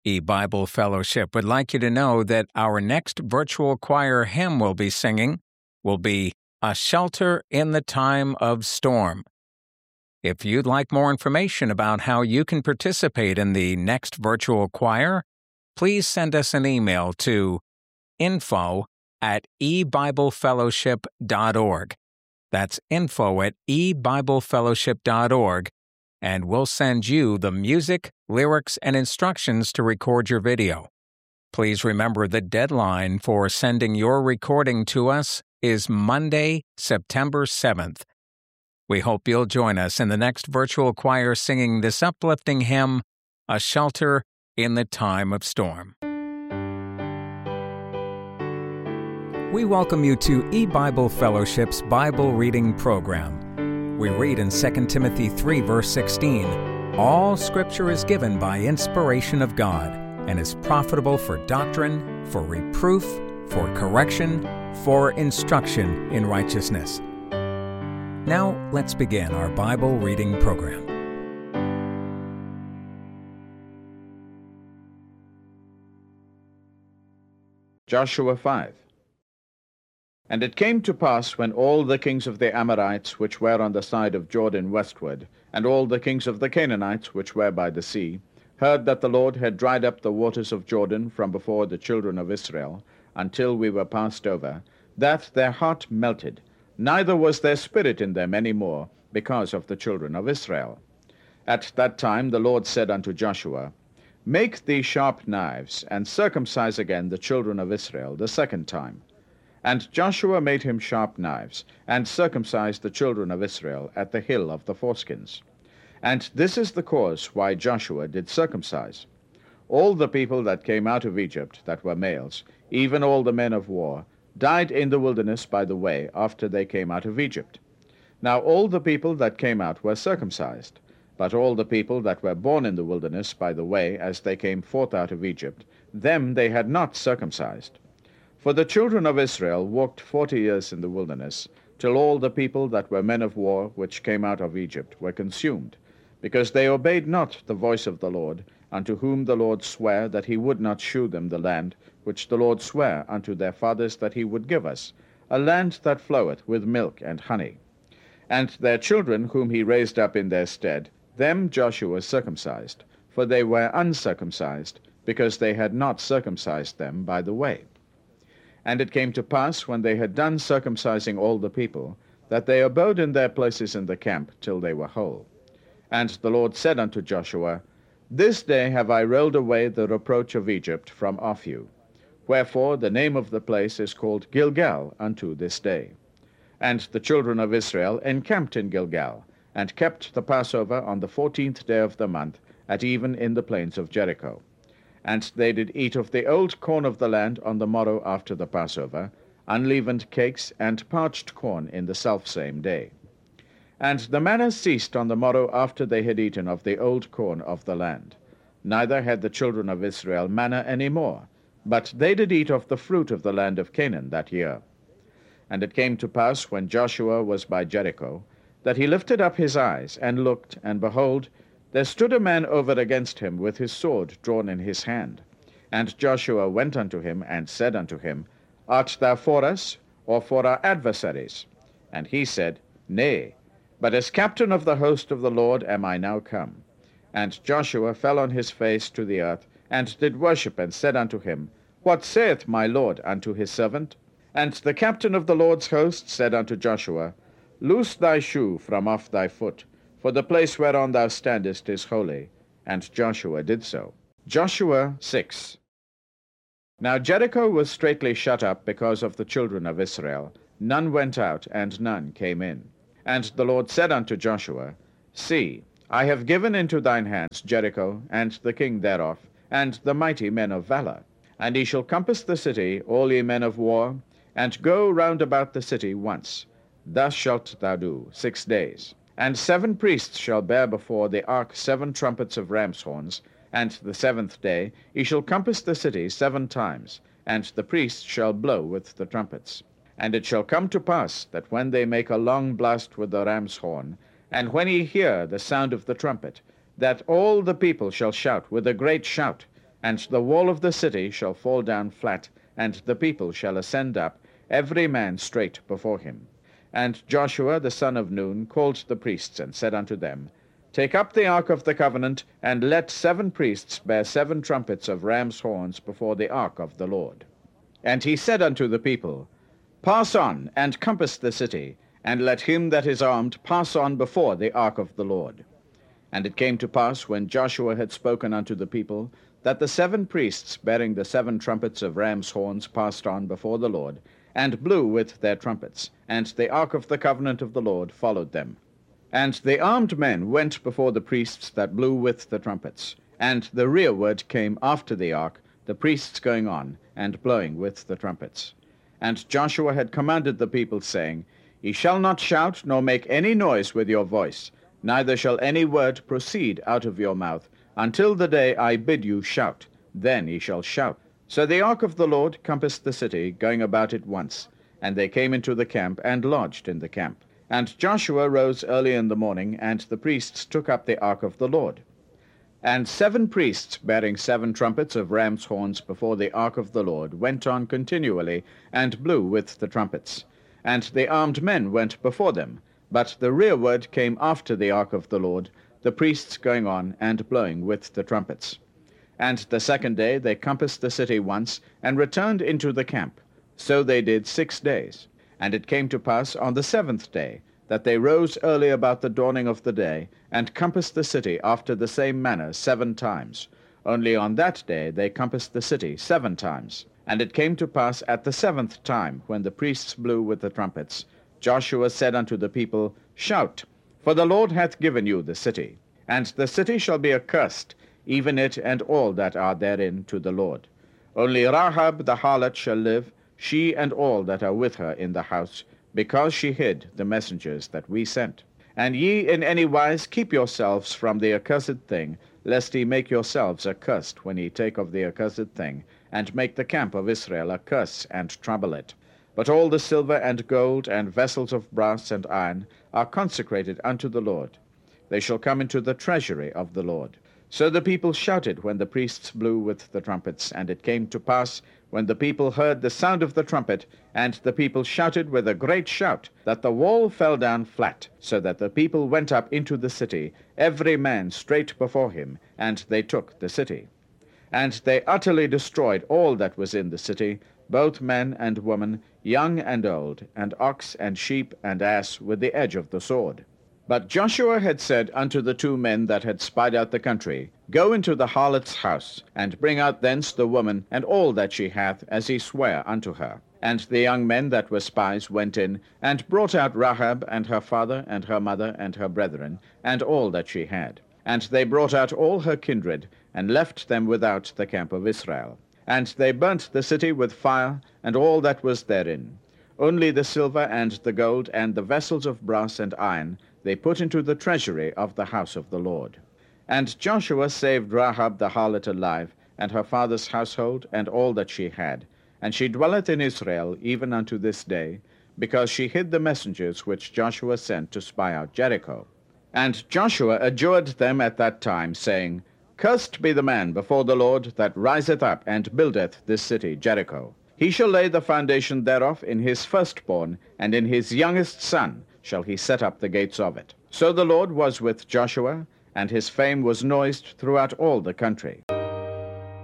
E-Bible Fellowship would like you to know that our next virtual choir hymn we'll be singing will be A Shelter in the Time of Storm. If you'd like more information about how you can participate in the next virtual choir, please send us an email to info@ebiblefellowship.org. That's info@ebiblefellowship.org, and we'll send you the music, lyrics, and instructions to record your video. Please remember the deadline for sending your recording to us is Monday, September 7th. We hope you'll join us in the next virtual choir singing this uplifting hymn, A Shelter in the Time of Storm. We welcome you to E-Bible Fellowship's Bible Reading Program. We read in 2 Timothy 3, verse 16, "All Scripture is given by inspiration of God, and is profitable for doctrine, for reproof, for correction, for instruction in righteousness." Now, let's begin our Bible reading program. Joshua 5. And it came to pass, when all the kings of the Amorites which were on the side of Jordan westward, and all the kings of the Canaanites which were by the sea, heard that the Lord had dried up the waters of Jordan from before the children of Israel, until we were passed over, that their heart melted, neither was there spirit in them any more, because of the children of Israel. At that time the Lord said unto Joshua, Make thee sharp knives, and circumcise again the children of Israel the second time. And Joshua made him sharp knives, and circumcised the children of Israel at the hill of the foreskins. And this is the cause why Joshua did circumcise. All the people that came out of Egypt that were males, even all the men of war, died in the wilderness by the way after they came out of Egypt. Now all the people that came out were circumcised, but all the people that were born in the wilderness by the way as they came forth out of Egypt, them they had not circumcised. For the children of Israel walked 40 years in the wilderness, till all the people that were men of war which came out of Egypt were consumed, because they obeyed not the voice of the Lord, unto whom the Lord sware that he would not shew them the land, which the Lord sware unto their fathers that he would give us, a land that floweth with milk and honey. And their children whom he raised up in their stead, them Joshua circumcised, for they were uncircumcised, because they had not circumcised them by the way. And it came to pass, when they had done circumcising all the people, that they abode in their places in the camp till they were whole. And the Lord said unto Joshua, This day have I rolled away the reproach of Egypt from off you. Wherefore the name of the place is called Gilgal unto this day. And the children of Israel encamped in Gilgal, and kept the Passover on the 14th day of the month, at even in the plains of Jericho. And they did eat of the old corn of the land on the morrow after the Passover, unleavened cakes and parched corn in the selfsame day. And the manna ceased on the morrow after they had eaten of the old corn of the land. Neither had the children of Israel manna any more, but they did eat of the fruit of the land of Canaan that year. And it came to pass, when Joshua was by Jericho, that he lifted up his eyes, and looked, and behold, there stood a man over against him with his sword drawn in his hand. And Joshua went unto him, and said unto him, Art thou for us, or for our adversaries? And he said, Nay, but as captain of the host of the Lord am I now come. And Joshua fell on his face to the earth, and did worship, and said unto him, What saith my Lord unto his servant? And the captain of the Lord's host said unto Joshua, Loose thy shoe from off thy foot, for the place whereon thou standest is holy. And Joshua did so. Joshua 6. Now Jericho was straitly shut up because of the children of Israel. None went out, and none came in. And the Lord said unto Joshua, See, I have given into thine hands Jericho, and the king thereof, and the mighty men of valor. And ye shall compass the city, all ye men of war, and go round about the city once. Thus shalt thou do 6 days. And 7 priests shall bear before the ark 7 trumpets of ram's horns, and the 7th day ye shall compass the city 7 times, and the priests shall blow with the trumpets. And it shall come to pass, that when they make a long blast with the ram's horn, and when ye hear the sound of the trumpet, that all the people shall shout with a great shout, And the wall of the city shall fall down flat, and the people shall ascend up, every man straight before him. And Joshua the son of Nun called the priests, and said unto them, Take up the ark of the covenant, and let 7 priests bear 7 trumpets of ram's horns before the ark of the Lord. And he said unto the people, Pass on, and compass the city, and let him that is armed pass on before the ark of the Lord. And it came to pass, when Joshua had spoken unto the people, that the 7 priests bearing the 7 trumpets of ram's horns passed on before the Lord, and blew with their trumpets, and the ark of the covenant of the Lord followed them. And the armed men went before the priests that blew with the trumpets, and the rearward came after the ark, the priests going on, and blowing with the trumpets. And Joshua had commanded the people, saying, Ye shall not shout, nor make any noise with your voice, neither shall any word proceed out of your mouth, until the day I bid you shout, then ye shall shout. So the ark of the Lord compassed the city, going about it once, and they came into the camp, and lodged in the camp. And Joshua rose early in the morning, and the priests took up the ark of the Lord. And 7 priests, bearing 7 trumpets of ram's horns before the ark of the Lord, went on continually, and blew with the trumpets. And the armed men went before them, but the rearward came after the ark of the Lord, the priests going on, and blowing with the trumpets. And the 2nd day they compassed the city once, and returned into the camp. So they did 6 days. And it came to pass on the 7th day, that they rose early about the dawning of the day, and compassed the city after the same manner 7 times. Only on that day they compassed the city 7 times. And it came to pass at the 7th time, when the priests blew with the trumpets, Joshua said unto the people, Shout, for the Lord hath given you the city. And the city shall be accursed, even it and all that are therein, to the Lord. Only Rahab the harlot shall live, she and all that are with her in the house, because she hid the messengers that we sent. And ye in any wise keep yourselves from the accursed thing, lest ye make yourselves accursed when ye take of the accursed thing, and make the camp of Israel a curse, and trouble it. But all the silver and gold, and vessels of brass and iron, are consecrated unto the Lord. They shall come into the treasury of the Lord. So the people shouted when the priests blew with the trumpets. And it came to pass, when the people heard the sound of the trumpet, and the people shouted with a great shout, that the wall fell down flat, so that the people went up into the city, every man straight before him, and they took the city. And they utterly destroyed all that was in the city, both men and women, young and old, and ox and sheep and ass, with the edge of the sword. But Joshua had said unto the 2 men that had spied out the country, Go into the harlot's house, and bring out thence the woman, and all that she hath, as he sware unto her. And the young men that were spies went in, and brought out Rahab, and her father, and her mother, and her brethren, and all that she had. And they brought out all her kindred, and left them without the camp of Israel. And they burnt the city with fire, and all that was therein. Only the silver and the gold, and the vessels of brass and iron, they put into the treasury of the house of the Lord. And Joshua saved Rahab the harlot alive, and her father's household, and all that she had. And she dwelleth in Israel even unto this day, because she hid the messengers which Joshua sent to spy out Jericho. And Joshua adjured them at that time, saying, Cursed be the man before the Lord that riseth up and buildeth this city Jericho. He shall lay the foundation thereof in his firstborn, and in his youngest son shall he set up the gates of it. So the Lord was with Joshua, and his fame was noised throughout all the country.